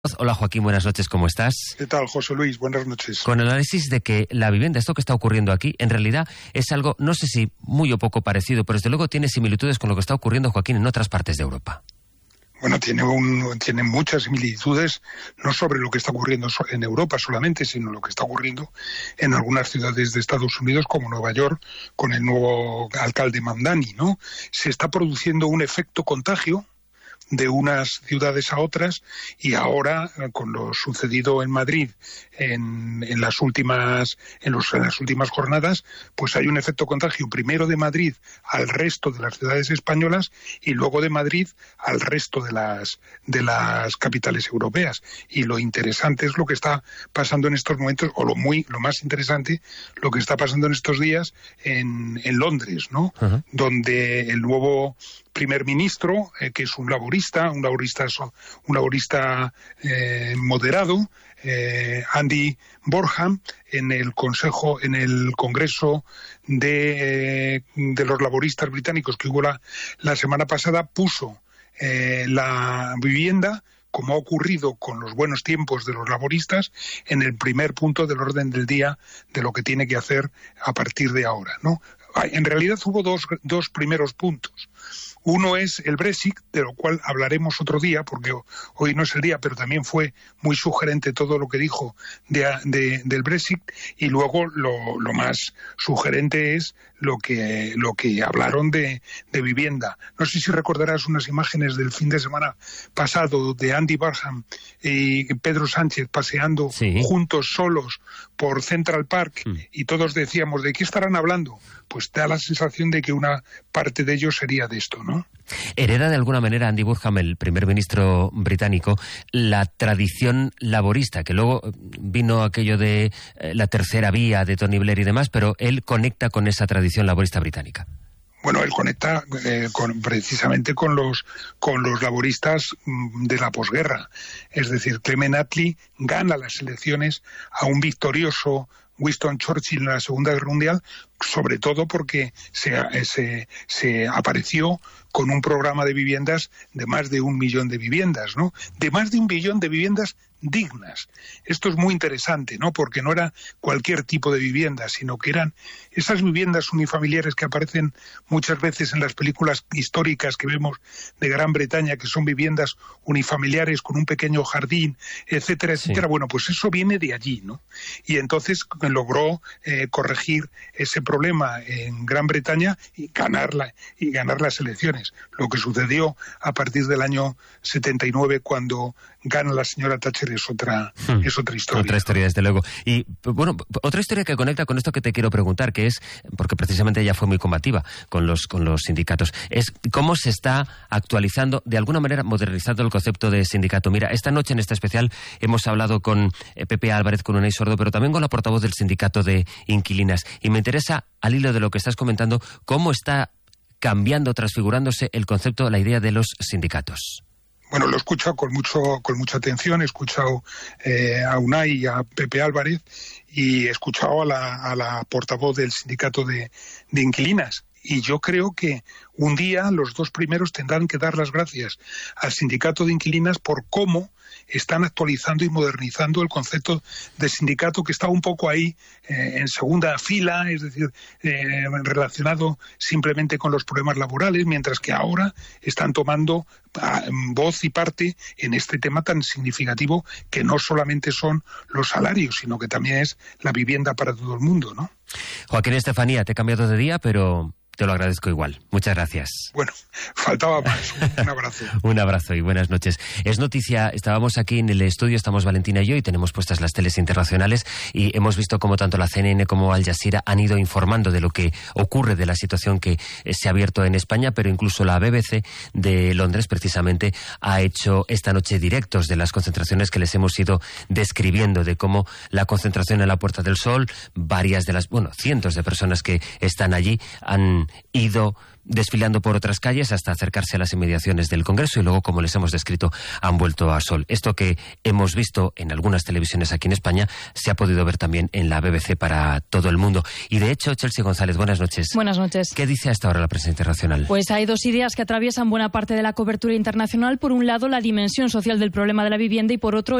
Hola Joaquín, buenas noches, ¿cómo estás? ¿Qué tal, José Luis? Buenas noches. Con el análisis de que la vivienda, esto que está ocurriendo aquí, en realidad es algo, no sé si muy o poco parecido, pero desde luego tiene similitudes con lo que está ocurriendo, Joaquín, en otras partes de Europa. Bueno, tiene muchas similitudes, no sobre lo que está ocurriendo en Europa solamente, sino lo que está ocurriendo en algunas ciudades de Estados Unidos, como Nueva York, con el nuevo alcalde Mamdani, ¿no? Se está produciendo un efecto contagio de unas ciudades a otras, y ahora, con lo sucedido en Madrid en las últimas jornadas, pues hay un efecto contagio primero de Madrid al resto de las ciudades españolas y luego de Madrid al resto de las capitales europeas. Y lo interesante es lo que está pasando en estos momentos, o lo más interesante, lo que está pasando en estos días en Londres, ¿no? Uh-huh. Donde el nuevo primer ministro, que es un laborista moderado, Andy Burnham, en el Congreso de los laboristas británicos que hubo la semana pasada, puso la vivienda, como ha ocurrido con los buenos tiempos de los laboristas, en el primer punto del orden del día de lo que tiene que hacer a partir de ahora, ¿no? En realidad hubo dos primeros puntos. Uno es el Brexit, de lo cual hablaremos otro día, porque hoy no es el día, pero también fue muy sugerente todo lo que dijo del Brexit. Y luego lo más sugerente es lo que hablaron de vivienda. No sé si recordarás unas imágenes del fin de semana pasado de Andy Burnham y Pedro Sánchez paseando juntos, solos, por Central Park, y todos decíamos, ¿de qué estarán hablando? Pues da la sensación de que una parte de ellos sería de esto, ¿no? ¿Hereda de alguna manera Andy Burnham, el primer ministro británico, la tradición laborista, que luego vino aquello de la tercera vía de Tony Blair y demás, pero él conecta con esa tradición laborista británica? Bueno, él conecta precisamente con los laboristas de la posguerra. Es decir, Clement Attlee gana las elecciones a un victorioso Winston Churchill en la Segunda Guerra Mundial, sobre todo porque se apareció con un programa de viviendas de más de 1 millón de viviendas, ¿no? De más de 1 billón de viviendas dignas. Esto es muy interesante, ¿no? Porque no era cualquier tipo de vivienda, sino que eran esas viviendas unifamiliares que aparecen muchas veces en las películas históricas que vemos de Gran Bretaña, que son viviendas unifamiliares con un pequeño jardín, etcétera, etcétera. Bueno, pues eso viene de allí, ¿no? Y entonces logró corregir ese problema en Gran Bretaña y ganar las elecciones. Lo que sucedió a partir del año 79, cuando gana la señora Thatcher, es otra historia. Otra historia, desde luego. Y bueno, otra historia que conecta con esto que te quiero preguntar, que es, porque precisamente ella fue muy combativa con los sindicatos, es cómo se está actualizando, de alguna manera modernizando el concepto de sindicato. Mira, esta noche en este especial hemos hablado con Pepe Álvarez, con Unai Sordo, pero también con la portavoz del sindicato de inquilinas. Y me interesa, al hilo de lo que estás comentando, cómo está cambiando, transfigurándose el concepto, la idea de los sindicatos. Bueno, lo he escuchado con mucha atención, he escuchado a Unai y a Pepe Álvarez, y he escuchado a la portavoz del sindicato de inquilinas. Y yo creo que un día los dos primeros tendrán que dar las gracias al sindicato de inquilinas por cómo están actualizando y modernizando el concepto de sindicato, que está un poco ahí en segunda fila, es decir, relacionado simplemente con los problemas laborales, mientras que ahora están tomando voz y parte en este tema tan significativo, que no solamente son los salarios, sino que también es la vivienda para todo el mundo, ¿no? Joaquín, Estefanía, te he cambiado de día, pero te lo agradezco igual. Muchas gracias. Bueno, faltaba más. Un abrazo. Un abrazo y buenas noches. Es noticia, estábamos aquí en el estudio, estamos Valentina y yo, y tenemos puestas las teles internacionales, y hemos visto cómo tanto la CNN como Al Jazeera han ido informando de lo que ocurre, de la situación que se ha abierto en España, pero incluso la BBC de Londres precisamente ha hecho esta noche directos de las concentraciones que les hemos ido describiendo, de cómo la concentración en la Puerta del Sol, varias de las, cientos de personas que están allí han han ido desfilando por otras calles hasta acercarse a las inmediaciones del Congreso y luego, como les hemos descrito, han vuelto a sol. Esto que hemos visto en algunas televisiones aquí en España se ha podido ver también en la BBC para todo el mundo. Y de hecho, Chelsea González, buenas noches. Buenas noches. ¿Qué dice hasta ahora la prensa internacional? Pues hay dos ideas que atraviesan buena parte de la cobertura internacional. Por un lado, la dimensión social del problema de la vivienda y por otro,